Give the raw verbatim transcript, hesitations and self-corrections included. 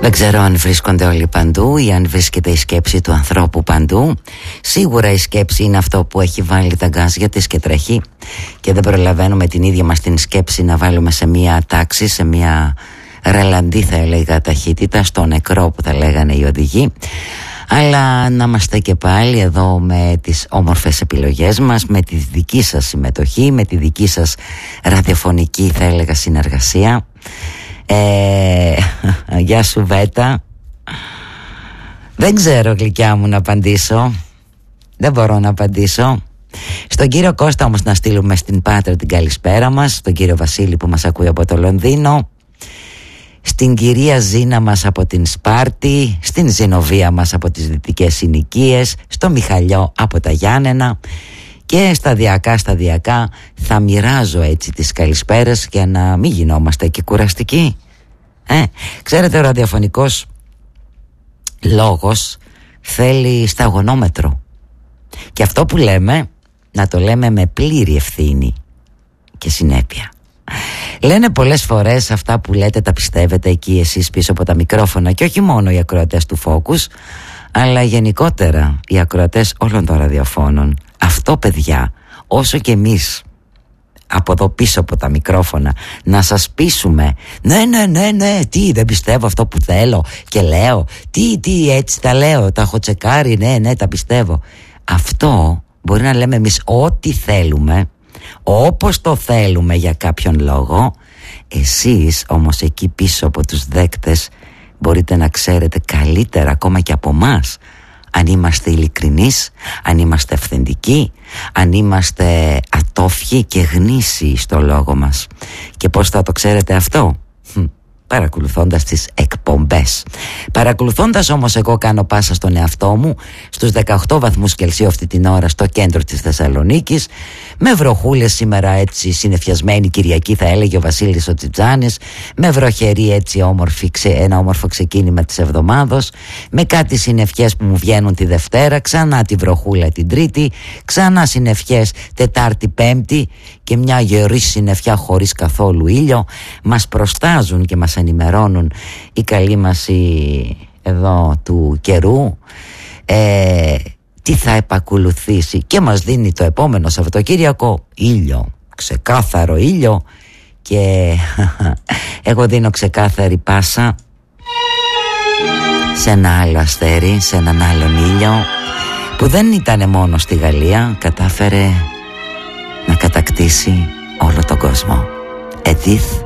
Δεν ξέρω αν βρίσκονται όλοι παντού ή αν βρίσκεται η σκέψη του ανθρώπου παντού. Σίγουρα η σκέψη είναι αυτό που έχει βάλει τα γκάζια της και τρέχει, και δεν προλαβαίνουμε την ίδια μας την σκέψη να βάλουμε σε μία τάξη, σε μία ραλαντή θα έλεγα ταχύτητα, στο νεκρό που θα λέγανε οι οδηγοί. Αλλά να είμαστε και πάλι εδώ με τις όμορφες επιλογές μας, με τη δική σας συμμετοχή, με τη δική σας ραδιοφωνική θα έλεγα συνεργασία. Ε, γεια σου Βέτα. Δεν ξέρω γλυκιά μου να απαντήσω. Δεν μπορώ να απαντήσω. Στον κύριο Κώστα όμως να στείλουμε στην Πάτρα την καλησπέρα μας. Στον κύριο Βασίλη που μας ακούει από το Λονδίνο. Στην κυρία Ζήνα μας από την Σπάρτη. Στην Ζηνοβία μας από τις Δυτικές Συνοικίες. Στο Μιχαλιό από τα Γιάννενα. Και σταδιακά σταδιακά θα μοιράζω έτσι τις καλησπέρες για να μην γινόμαστε και κουραστικοί. ε, Ξέρετε, ο ραδιοφωνικός λόγος θέλει σταγονόμετρο. Και αυτό που λέμε να το λέμε με πλήρη ευθύνη και συνέπεια. Λένε πολλές φορές αυτά που λέτε τα πιστεύετε εκεί εσείς πίσω από τα μικρόφωνα, και όχι μόνο οι ακροατές του Focus, αλλά γενικότερα οι ακροατές όλων των ραδιοφώνων. Αυτό, παιδιά, όσο και εμείς από εδώ πίσω από τα μικρόφωνα να σας πείσουμε, ναι ναι ναι ναι τι, δεν πιστεύω αυτό που θέλω και λέω, τι τι έτσι τα λέω, τα έχω τσεκάρει, ναι ναι τα πιστεύω. Αυτό μπορεί να λέμε εμείς ό,τι θέλουμε, όπως το θέλουμε για κάποιον λόγο. Εσείς όμως εκεί πίσω από τους δέκτες μπορείτε να ξέρετε καλύτερα ακόμα και από μας αν είμαστε ειλικρινείς, αν είμαστε αυθεντικοί, αν είμαστε ατόφιοι και γνήσιοι στο λόγο μας. Και πώς θα το ξέρετε αυτό? Παρακολουθώντας τις εκπομπές. Παρακολουθώντας όμως, εγώ κάνω πάσα στον εαυτό μου, στους δεκαοκτώ βαθμούς Κελσίου αυτή την ώρα στο κέντρο της Θεσσαλονίκης, με βροχούλες σήμερα έτσι συννεφιασμένη Κυριακή θα έλεγε ο Βασίλης ο Τσιτζάνης, με βροχερή έτσι όμορφη, ένα όμορφο ξεκίνημα της εβδομάδος, με κάτι συννεφιές που μου βγαίνουν τη Δευτέρα, ξανά τη βροχούλα την Τρίτη, ξανά συννεφιές Τετάρτη Πέμπτη και μια γερή συννεφιά χωρίς καθόλου ήλιο. Μας προστάζουν και μας ενημερώνουν οι καλοί μας οι εδώ του καιρού ε, τι θα επακολουθήσει, και μας δίνει το επόμενο Σαββατοκύριακο ήλιο, ξεκάθαρο ήλιο, και εγώ δίνω ξεκάθαρη πάσα σε ένα άλλο αστέρι, σε έναν άλλον ήλιο που δεν ήταν μόνο στη Γαλλία, κατάφερε να κατακτήσει όλο τον κόσμο. Edith